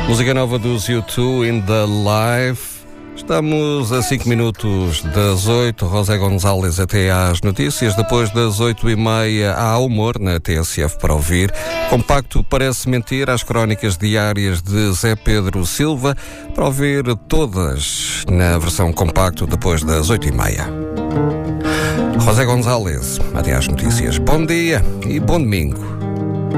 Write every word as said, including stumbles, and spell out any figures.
Música nova dos U dois, In The Life. Estamos a cinco minutos das oito. José Gonzalez até às notícias. Depois das oito e meia há humor na T S F para ouvir. Compacto Parece Mentir, às crónicas diárias de Zé Pedro Silva, para ouvir todas na versão compacto depois das oito e meia. José Gonzalez, até às notícias. Bom dia e bom domingo.